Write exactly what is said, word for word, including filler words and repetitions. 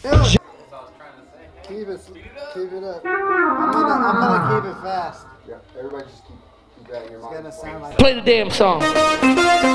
Keep it, keep it up. I'm gonna, I'm gonna keep it fast. Yeah, everybody just keep, keep that in your It's mind. gonna sound like. Play the damn song.